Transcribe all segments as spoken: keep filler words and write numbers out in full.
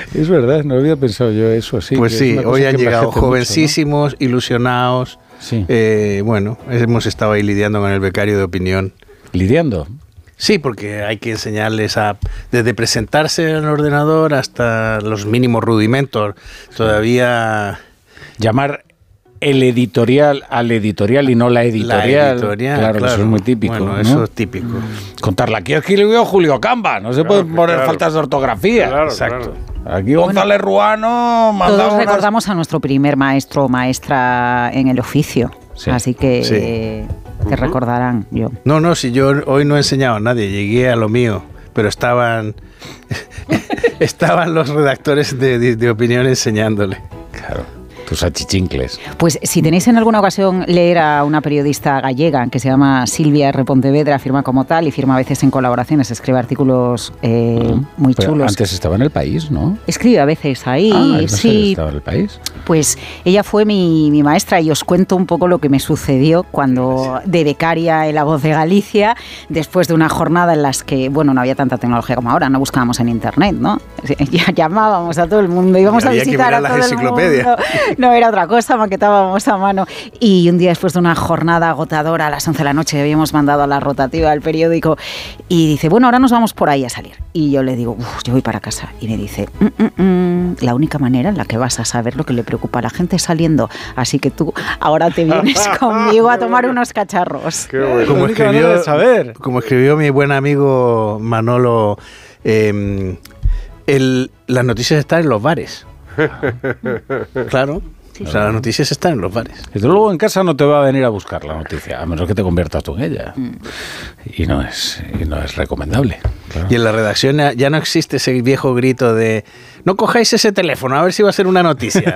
Es verdad, no había pensado yo eso, sí. Pues sí, hoy han llegado jovencísimos, mucho, ¿no? Ilusionados. Sí. Eh, bueno, hemos estado ahí lidiando con el becario de opinión. ¿Lidiando? Sí, porque hay que enseñarles a desde presentarse en el ordenador hasta los mínimos rudimentos. Todavía... Llamar el editorial al editorial y no la editorial. La editorial, claro, claro. Eso es muy típico. Bueno, ¿no? eso es típico. Contarla. Aquí escribió Julio Camba, no se claro, pueden poner claro. faltas de ortografía. Claro, Exacto. claro. Aquí González bueno, Ruano mandaba todos unas... recordamos a nuestro primer maestro o maestra en el oficio. Sí. Así que sí. eh, te uh-huh. recordarán yo. No, no, si yo hoy no he enseñado a nadie, llegué a lo mío, pero estaban estaban los redactores de, de, de opinión enseñándole. Claro. Tus achichincles. Pues si tenéis en alguna ocasión leer a una periodista gallega que se llama Silvia R. Pontevedra, firma como tal y firma a veces en colaboraciones, escribe artículos eh, uh-huh. muy Pero chulos. Antes estaba en El País, ¿no? Escribe a veces ahí, ah, no sí. Estaba en El País. Pues ella fue mi, mi maestra y os cuento un poco lo que me sucedió cuando de becaria en La Voz de Galicia, después de una jornada en las que, bueno, no había tanta tecnología como ahora, no buscábamos en internet, ¿no? Ya llamábamos a todo el mundo, íbamos a visitar a todo el mundo. No era otra cosa, maquetábamos a mano. Y un día después de una jornada agotadora, a las once de la noche, habíamos mandado a la rotativa del periódico y dice, bueno, ahora nos vamos por ahí a salir. Y yo le digo, uff, yo voy para casa. Y me dice, mm, mm, mm, la única manera en la que vas a saber lo que le preocupa a la gente es saliendo. Así que tú ahora te vienes conmigo a tomar unos cacharros. Qué bueno. Como escribió, saber. como escribió mi buen amigo Manolo, eh, el, las noticias están en los bares. Claro. Sí, o sea, las noticias están en los bares. Y tú luego en casa no te va a venir a buscar la noticia, a menos que te conviertas tú en ella. Mm. Y no es, y no es recomendable. Claro. Y en la redacción ya no existe ese viejo grito de no cojáis ese teléfono, a ver si va a ser una noticia.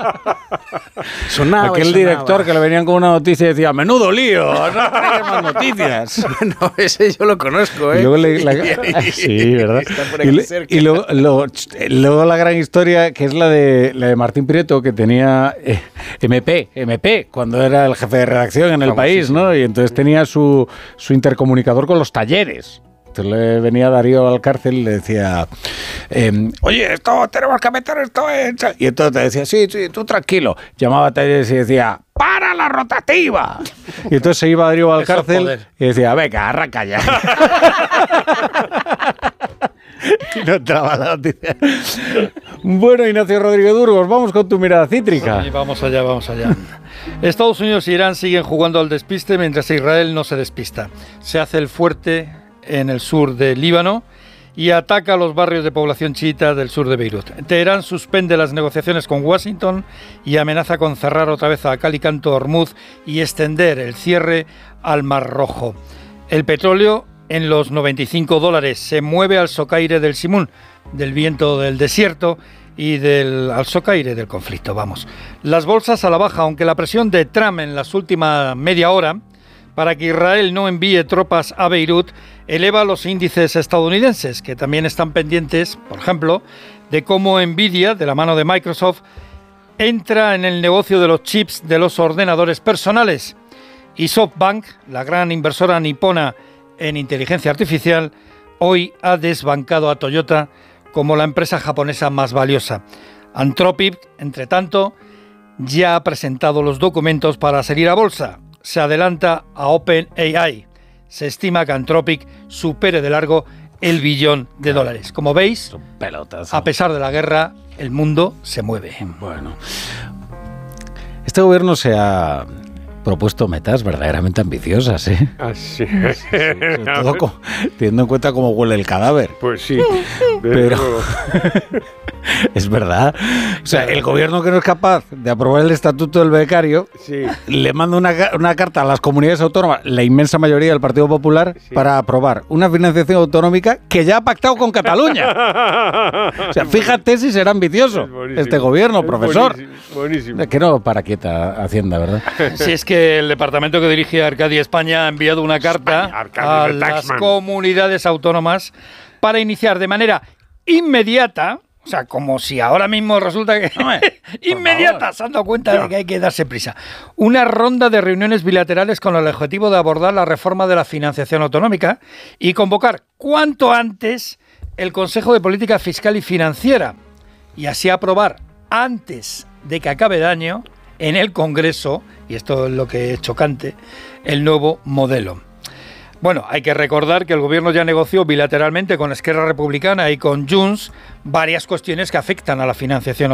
Sonaba, Aquel sonaba. director que le venían con una noticia y decía, menudo lío, no traigas más noticias. Bueno, ese yo lo conozco, ¿eh? Y luego, le, la, sí, ¿verdad? Y, le, y luego, lo, luego la gran historia, que es la de, la de Martín Prieto, que tenía eh, M P, M P, cuando era el jefe de redacción en El País, ¿no? Y entonces tenía su, su intercomunicador con los talleres. Entonces le venía Darío al cárcel y le decía, eh, oye, esto tenemos que meter esto en... Y entonces te decía, sí, sí, tú tranquilo. Llamaba a talleres y decía, ¡para la rotativa! Y entonces se iba Darío al cárcel y decía, venga, arranca ya. Y no entraba la noticia. Bueno, Ignacio Rodríguez Burgos, vamos con tu mirada cítrica. Sí, vamos allá, vamos allá. Estados Unidos e Irán siguen jugando al despiste mientras Israel no se despista. Se hace el fuerte en el sur del Líbano y ataca a los barrios de población chiita del sur de Beirut. Teherán suspende las negociaciones con Washington y amenaza con cerrar otra vez a cal y canto Hormuz y extender el cierre al Mar Rojo. El petróleo en los noventa y cinco dólares se mueve al socaire del Simún, del viento del desierto y del, al socaire del conflicto, vamos. Las bolsas a la baja, aunque la presión de Trump en las últimas media hora para que Israel no envíe tropas a Beirut eleva los índices estadounidenses, que también están pendientes, por ejemplo, de cómo Nvidia, de la mano de Microsoft, entra en el negocio de los chips de los ordenadores personales. Y SoftBank, la gran inversora nipona en inteligencia artificial, hoy ha desbancado a Toyota como la empresa japonesa más valiosa. Anthropic, entre tanto, ya ha presentado los documentos para salir a bolsa. Se adelanta a OpenAI. Se estima que Anthropic supere de largo el billón de dólares. Como veis, a pesar de la guerra, el mundo se mueve. Bueno, este gobierno se ha propuesto metas verdaderamente ambiciosas, ¿eh? Así es. Sí, sobre todo con, teniendo en cuenta cómo huele el cadáver. Pues sí. Pero es verdad. O sea, el gobierno que no es capaz de aprobar el estatuto del becario, sí, le manda una, una carta a las comunidades autónomas, la inmensa mayoría del Partido Popular, sí, para aprobar una financiación autonómica que ya ha pactado con Cataluña. O sea, fíjate si será ambicioso este gobierno, profesor. Buenísimo, buenísimo. Que no para quieta Hacienda, ¿verdad? Si es que el departamento que dirige Arcadia España ha enviado una carta España, a las comunidades autónomas para iniciar de manera inmediata, o sea, como si ahora mismo resulta que no, eh, inmediata se han dado cuenta no. de que hay que darse prisa, una ronda de reuniones bilaterales con el objetivo de abordar la reforma de la financiación autonómica y convocar cuanto antes el Consejo de Política Fiscal y Financiera, y así aprobar antes de que acabe el año en el Congreso, y esto es lo que es chocante, el nuevo modelo. Bueno, hay que recordar que el gobierno ya negoció bilateralmente con Esquerra Republicana y con Junts varias cuestiones que afectan a la financiación